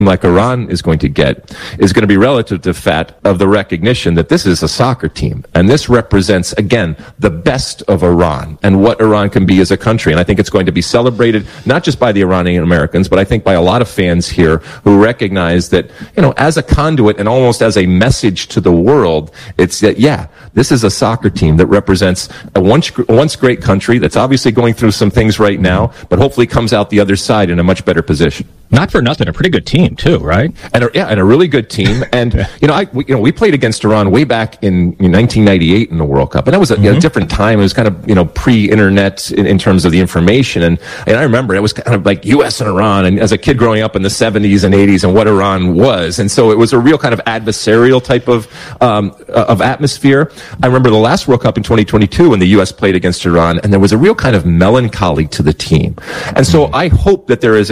like Iran is going to get is going to be relative to the fact of the recognition that this is a soccer team. And this represents, again, the best of Iran and what Iran can be as a country. And I think it's going to be celebrated not just by the Iranian Americans, but I think by a lot of fans here who recognize that, as a conduit and almost as a message to the world, it's that, this is a soccer team that represents a once great country that's obviously going through some things right now, but hopefully comes out the other side in a much better position. Not for nothing, a pretty good team too, right? And a really good team. And we played against Iran way back in 1998 in the World Cup, and that was a different time. It was kind of pre-internet in terms of the information, and I remember it was kind of like U.S. and Iran, and as a kid growing up in the 70s and 80s, and what Iran was, and so it was a real kind of adversarial type of atmosphere. I remember the last World Cup in 2022 when the U.S. played against Iran, and there was a real kind of melancholy to the team, and so I hope that there is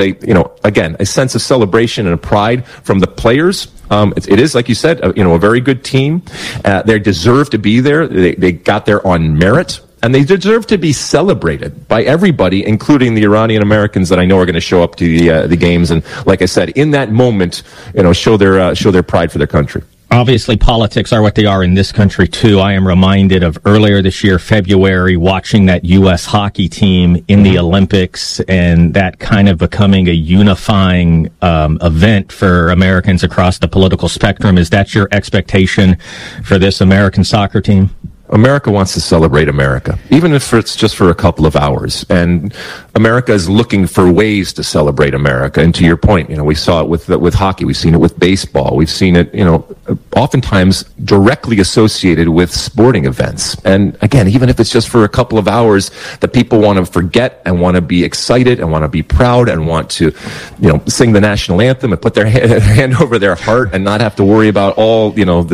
a sense of celebration and a pride from the players. It is, like you said, a very good team. They deserve to be there. They got there on merit, and they deserve to be celebrated by everybody, including the Iranian Americans that I know are going to show up to the games. And like I said, in that moment, show their pride for their country. Obviously, politics are what they are in this country, too. I am reminded of earlier this year, February, watching that U.S. hockey team in the Olympics and that kind of becoming a unifying event for Americans across the political spectrum. Is that your expectation for this American soccer team? America wants to celebrate America, even if it's just for a couple of hours. And America is looking for ways to celebrate America. And to your point, we saw it with hockey. We've seen it with baseball. We've seen it, oftentimes directly associated with sporting events. And again, even if it's just for a couple of hours, that people want to forget and want to be excited and want to be proud and want to, sing the national anthem and put their hand over their heart and not have to worry about all,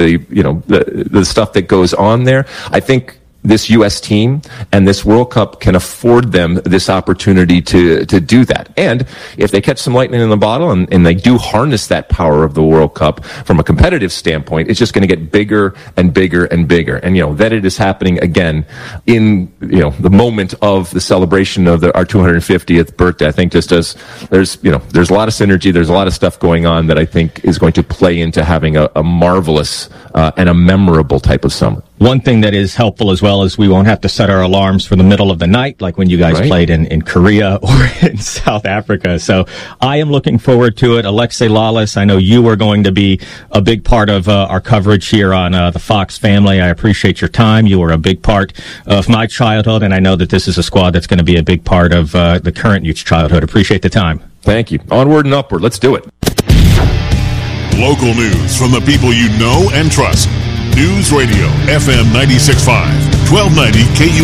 the stuff that goes on there. I think this U.S. team and this World Cup can afford them this opportunity to do that. And if they catch some lightning in the bottle and they do harness that power of the World Cup from a competitive standpoint, it's just going to get bigger and bigger and bigger. And, that it is happening again in, the moment of the celebration of our 250th birthday. I think just as there's a lot of synergy, there's a lot of stuff going on that I think is going to play into having a marvelous and a memorable type of summer. One thing that is helpful as well is we won't have to set our alarms for the middle of the night like when you guys played in Korea or in South Africa. So I am looking forward to it. Alexi Lalas, I know you are going to be a big part of our coverage here on the Fox family. I appreciate your time. You were a big part of my childhood, and I know that this is a squad that's going to be a big part of the current youth's childhood. Appreciate the time. Thank you. Onward and upward. Let's do it. Local news from the people you know and trust. News Radio, FM 96.5, 1290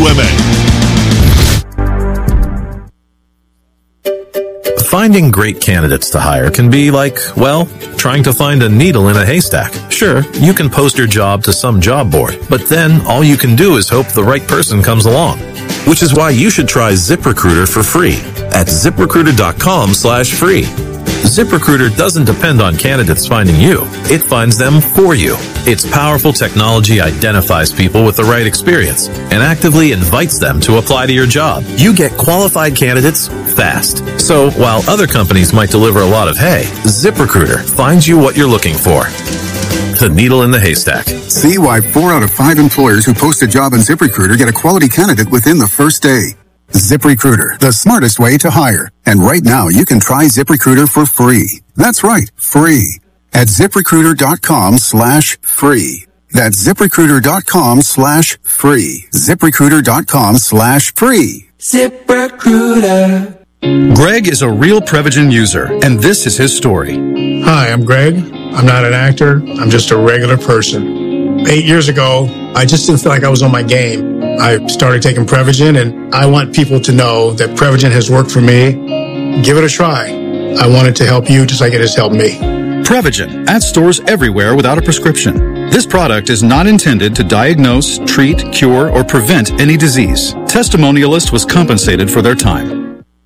KUMA. Finding great candidates to hire can be like, trying to find a needle in a haystack. Sure, you can post your job to some job board, but then all you can do is hope the right person comes along. Which is why you should try ZipRecruiter for free at ZipRecruiter.com/free. ZipRecruiter doesn't depend on candidates finding you. It finds them for you. Its powerful technology identifies people with the right experience and actively invites them to apply to your job. You get qualified candidates fast. So while other companies might deliver a lot of hay, ZipRecruiter finds you what you're looking for. The needle in the haystack. See why 4 out of 5 employers who post a job on ZipRecruiter get a quality candidate within the first day. ZipRecruiter, the smartest way to hire. And right now, you can try ZipRecruiter for free. That's right, free. At ZipRecruiter.com/free. That's ZipRecruiter.com/free. ZipRecruiter.com/free. ZipRecruiter. Greg is a real Prevagen user, and this is his story. Hi, I'm Greg. I'm not an actor. I'm just a regular person. 8 years ago, I just didn't feel like I was on my game. I started taking Prevagen, and I want people to know that Prevagen has worked for me. Give it a try. I want it to help you just like it has helped me. Prevagen, at stores everywhere without a prescription. This product is not intended to diagnose, treat, cure, or prevent any disease. Testimonialist was compensated for their time.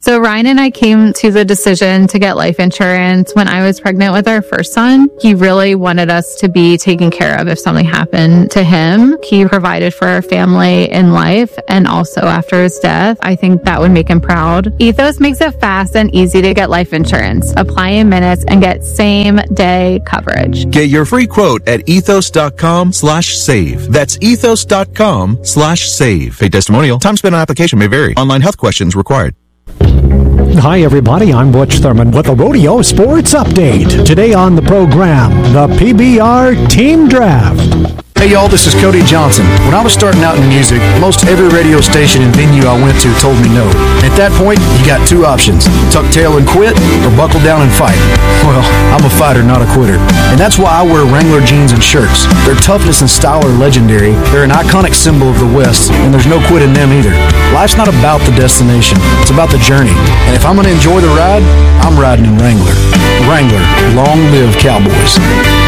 So Ryan and I came to the decision to get life insurance when I was pregnant with our first son. He really wanted us to be taken care of if something happened to him. He provided for our family in life and also after his death. I think that would make him proud. Ethos makes it fast and easy to get life insurance. Apply in minutes and get same-day coverage. Get your free quote at ethos.com/save. That's ethos.com/save. Paid testimonial. Time spent on application may vary. Online health questions required. Hi, everybody. I'm Butch Thurman with a Rodeo Sports Update. Today on the program, the PBR Team Draft. Hey y'all, this is Cody Johnson. When I was starting out in music, most every radio station and venue I went to told me no. At that point, you got two options: tuck tail and quit, or buckle down and fight. Well, I'm a fighter, not a quitter. And that's why I wear Wrangler jeans and shirts. Their toughness and style are legendary. They're an iconic symbol of the West, and there's no quit in them either. Life's not about the destination, it's about the journey. And if I'm going to enjoy the ride, I'm riding in Wrangler. Wrangler, long live Cowboys.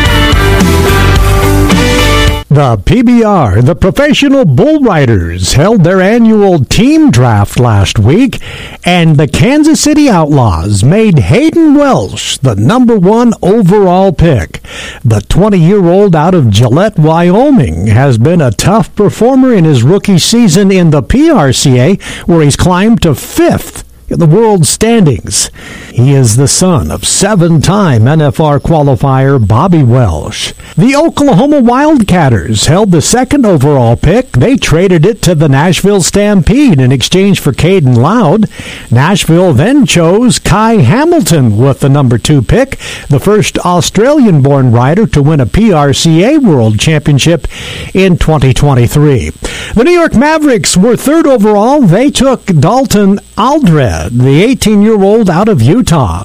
The PBR, the Professional Bull Riders, held their annual team draft last week, and the Kansas City Outlaws made Hayden Welsh the #1 overall pick. The 20-year-old out of Gillette, Wyoming, has been a tough performer in his rookie season in the PRCA, where he's climbed to 5th in the world standings. He is the son of 7-time NFR qualifier Bobby Welsh. The Oklahoma Wildcatters held the 2nd overall pick. They traded it to the Nashville Stampede in exchange for Caden Loud. Nashville then chose Kai Hamilton with the #2 pick, the first Australian-born rider to win a PRCA World Championship in 2023. The New York Mavericks were 3rd overall. They took Dalton Aldred, the 18-year-old out of Utah.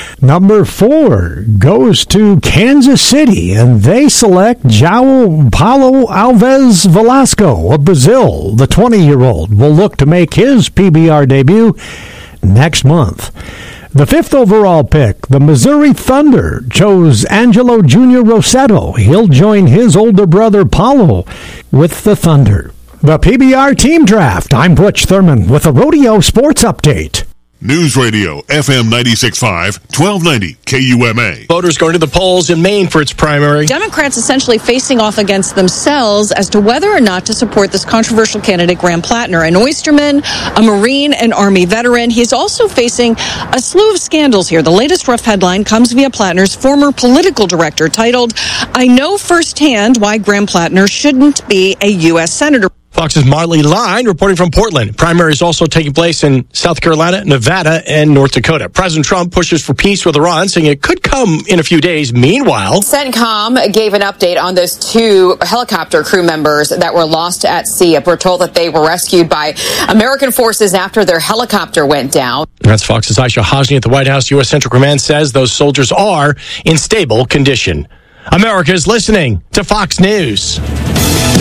#4 goes to Kansas City, and they select João Paulo Alves Velasco of Brazil. The 20-year-old will look to make his PBR debut next month. The 5th overall pick, the Missouri Thunder, chose Angelo Jr. Rossetto. He'll join his older brother Paulo with the Thunder. The PBR Team Draft. I'm Butch Thurman with a Rodeo Sports Update. News Radio, FM 96.5, 1290 KUMA. Voters going to the polls in Maine for its primary. Democrats essentially facing off against themselves as to whether or not to support this controversial candidate, Graham Plattner, an oysterman, a Marine, and Army veteran. He's also facing a slew of scandals here. The latest rough headline comes via Plattner's former political director, titled, "I know firsthand why Graham Plattner shouldn't be a U.S. Senator." Fox's Marley Line reporting from Portland. Primary is also taking place in South Carolina, Nevada, and North Dakota. President Trump pushes for peace with Iran, saying it could come in a few days. Meanwhile, CENTCOM gave an update on those 2 helicopter crew members that were lost at sea. We're told that they were rescued by American forces after their helicopter went down. That's Fox's Aisha Hosni at the White House. U.S. Central Command says those soldiers are in stable condition. America is listening to Fox News.